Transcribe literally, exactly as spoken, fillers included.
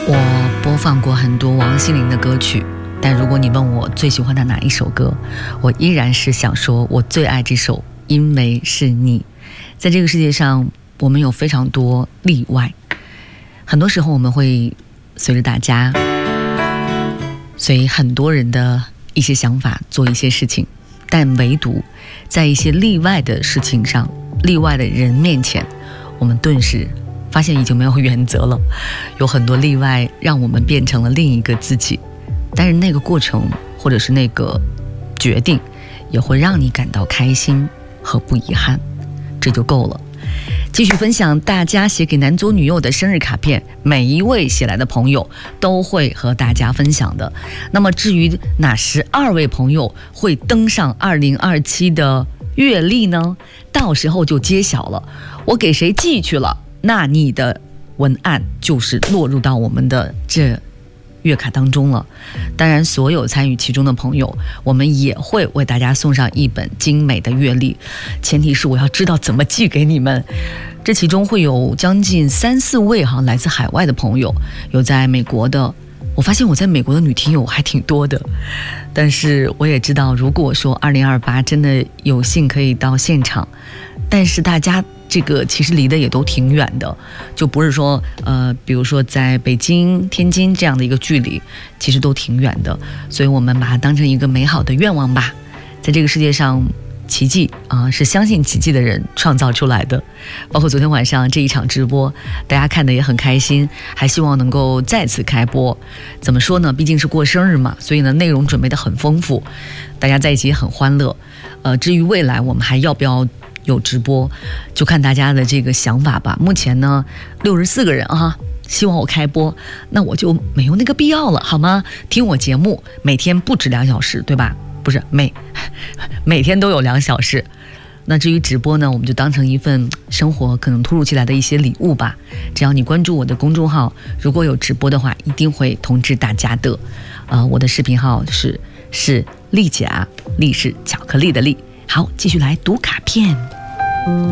我播放过很多王心凌的歌曲，但如果你问我最喜欢的哪一首歌，我依然是想说我最爱这首《因为是你》。在这个世界上，我们有非常多例外，很多时候我们会随着大家，随很多人的一些想法做一些事情，但唯独在一些例外的事情上，例外的人面前，我们顿时发现已经没有原则了。有很多例外让我们变成了另一个自己，但是那个过程或者是那个决定也会让你感到开心和不遗憾，这就够了。继续分享大家写给男左女右的生日卡片，每一位写来的朋友都会和大家分享的。那么至于哪十二位朋友会登上二零二七的月历呢？到时候就揭晓了。我给谁寄去了，那你的文案就是落入到我们的这月卡当中了。当然所有参与其中的朋友，我们也会为大家送上一本精美的月历，前提是我要知道怎么寄给你们。这其中会有将近三四位哈来自海外的朋友，有在美国的，我发现我在美国的女听友还挺多的。但是我也知道，如果说二零二八真的有幸可以到现场，但是大家这个其实离得也都挺远的，就不是说呃，比如说在北京、天津这样的一个距离，其实都挺远的。所以我们把它当成一个美好的愿望吧。在这个世界上，奇迹啊、呃，是相信奇迹的人创造出来的。包括昨天晚上这一场直播，大家看得也很开心，还希望能够再次开播。怎么说呢？毕竟是过生日嘛，所以呢内容准备得很丰富，大家在一起也很欢乐。呃，至于未来我们还要不要有直播，就看大家的这个想法吧。目前呢，六十四个人啊，希望我开播，那我就没有那个必要了，好吗？听我节目，每天不止两小时，对吧？不是每每天都有两小时。那至于直播呢，我们就当成一份生活可能突如其来的一些礼物吧。只要你关注我的公众号，如果有直播的话，一定会通知大家的。呃，我的视频号是是丽甲，丽是巧克力的丽。好，继续来读卡片。